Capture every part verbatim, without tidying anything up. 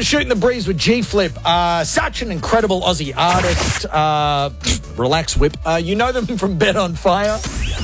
of shooting the breeze with G-Flip, uh, such an incredible Aussie artist. Uh, relax, Whip. Uh, you know them from Bed on Fire.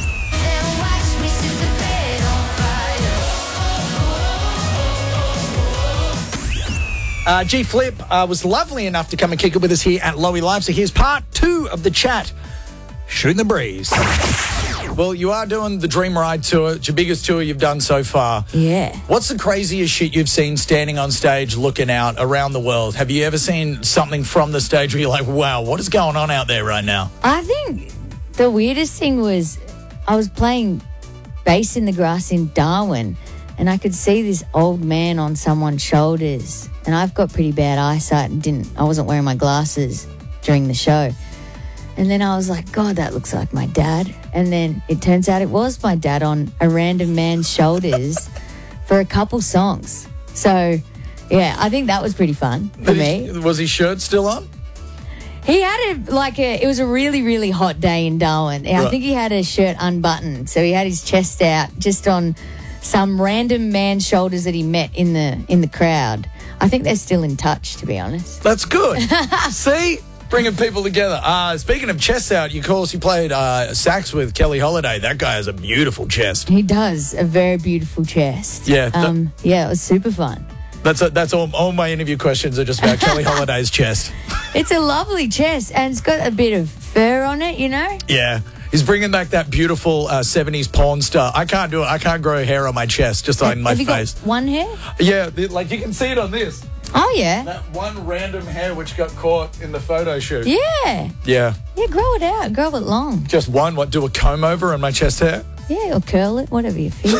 Uh, G-Flip uh, was lovely enough to come and kick it with us here at Lowy Live. So here's part two of the chat. Shooting the breeze. Well, you are doing the Dream Ride tour. It's your biggest tour you've done so far. Yeah. What's the craziest shit you've seen standing on stage looking out around the world? Have you ever seen something from the stage where you're like, wow, what is going on out there right now? I think the weirdest thing was I was playing bass in the grass in Darwin and I could see this old man on someone's shoulders. And I've got pretty bad eyesight and didn't I wasn't wearing my glasses during the show. And then I was like, God, that looks like my dad. And then it turns out it was my dad on a random man's shoulders for a couple songs. So, yeah, I think that was pretty fun for Did me. He, was his shirt still on? He had a, like a, it was a really, really hot day in Darwin. Right. I think he had his shirt unbuttoned. So he had his chest out just on some random man's shoulders that he met in the in the crowd. I think they're still in touch, to be honest. That's good. See? Bringing people together. Uh, speaking of chests out, you, of course, you played uh, sax with Kelly Holiday. That guy has a beautiful chest. He does, a very beautiful chest. Yeah, th- Um, yeah, it was super fun. That's a, that's all. All my interview questions are just about Kelly Holiday's chest. It's a lovely chest, and it's got a bit of fur on it, you know? Yeah. He's bringing back that beautiful uh, seventies porn star. I can't do it. I can't grow hair on my chest, just on my Have you face. got one hair? Yeah, the, like you can see it on this. Oh, yeah. That one random hair which got caught in the photo shoot. Yeah. Yeah. Yeah, grow it out. Grow it long. Just one. What, do a comb over on my chest hair? Yeah, or curl it, whatever you feel.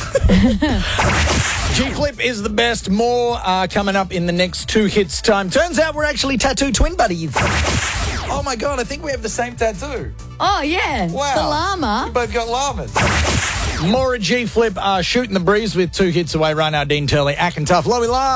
G-Flip is the best. More uh, coming up in the next two hits time. Turns out we're actually tattoo twin buddies. Oh, my God. I think we have the same tattoo. Oh, yeah. Wow. The llama. We both got llamas. More G-Flip uh, shooting the breeze with two hits away right now. Dean Turley, Ack and Tough. Lowy Live.